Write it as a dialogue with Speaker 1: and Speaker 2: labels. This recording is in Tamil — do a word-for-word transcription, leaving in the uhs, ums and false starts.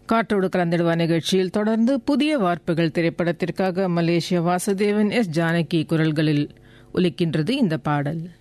Speaker 1: காற்றோடு கலந்திடுவா நிகழ்ச்சியில் தொடர்ந்து புதிய வார்ப்புகள் திரைப்படத்திற்காக மலேசிய வாசுதேவன் எஸ் ஜானகி குரல்களில் ஒலிக்கின்றது இந்த பாடல்.